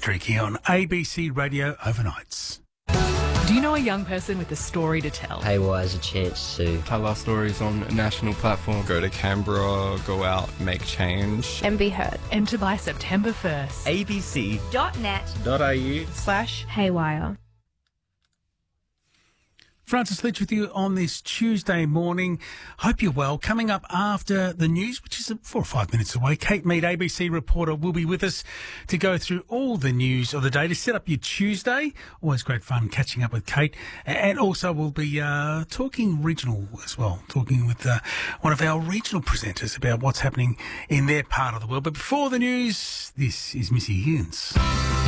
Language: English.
Streak here on ABC Radio Overnights. Do you know a young person with a story to tell? Haywire has a chance to tell our stories on a national platform. Go to Canberra, go out, make change. And be heard. Enter by September 1st. abc.net.au/haywire. Francis Litch with you on this Tuesday morning. Hope you're well. Coming up after the news, which is 4 or 5 minutes away, Kate Mead, ABC reporter, will be with us to go through all the news of the day to set up your Tuesday. Always great fun catching up with Kate. And also we'll be talking regional as well, talking with one of our regional presenters about what's happening in their part of the world. But before the news, this is Missy Higgins.